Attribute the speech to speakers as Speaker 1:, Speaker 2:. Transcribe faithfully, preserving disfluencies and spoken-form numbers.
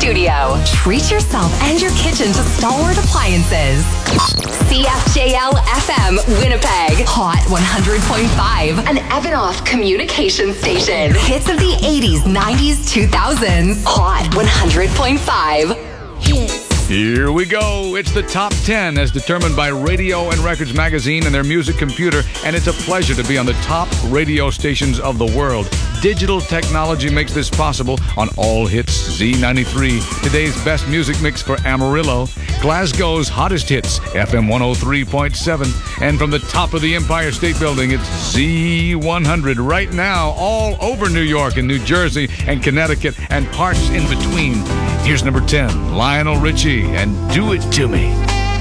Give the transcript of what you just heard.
Speaker 1: studio. Treat yourself and your kitchen to Stalwart Appliances. C F J L F M Winnipeg. Hot one hundred point five. An Evanoff communication station. Hits of the eighties, nineties, two thousands. Hot one hundred point five.
Speaker 2: Here we go. It's the top ten as determined by Radio and Records Magazine and their music computer, and it's a pleasure to be on the top radio stations of the world. Digital technology makes this possible on All Hits Z ninety-three, today's best music mix for Amarillo, Glasgow's hottest hits, F M one oh three point seven, and from the top of the Empire State Building, it's Z one hundred right now all over New York and New Jersey and Connecticut and parts in between. Here's number ten, Lionel Richie and Do It To Me.